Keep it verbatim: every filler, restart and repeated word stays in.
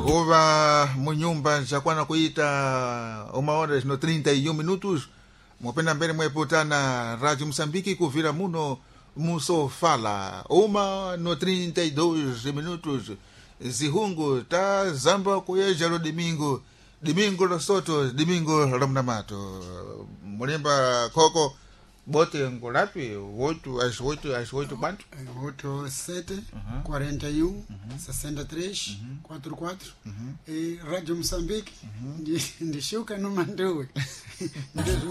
ova munyumba chakwana kuita uma horas no trinta e um minutos mwapenda mbele mwepotana Radio Moçambique kuvira muno muso fala uma no trinta e dois minutos zihungu ta zamba kuyeja lo domingo domingo lo soto domingo lo mnamato mulemba koko bote ngolapi oito às oito às oito quanto? oito sete quarenta e um sessenta e três quarenta e quatro e Rádio Moçambique de Chuca no Mandoe.